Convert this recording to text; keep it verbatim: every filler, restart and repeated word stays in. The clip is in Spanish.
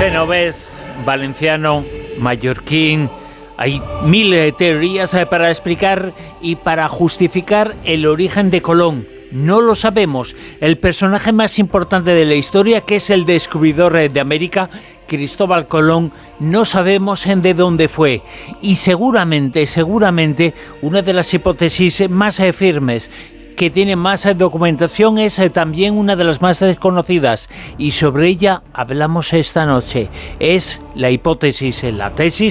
genovés, valenciano, mallorquín. Hay miles de teorías para explicar y para justificar el origen de Colón. No lo sabemos. El personaje más importante de la historia, que es el descubridor de América, Cristóbal Colón, no sabemos de dónde fue. Y seguramente, seguramente, una de las hipótesis más firmes, que tiene más documentación, es también una de las más desconocidas. Y sobre ella hablamos esta noche. Es la hipótesis, la tesis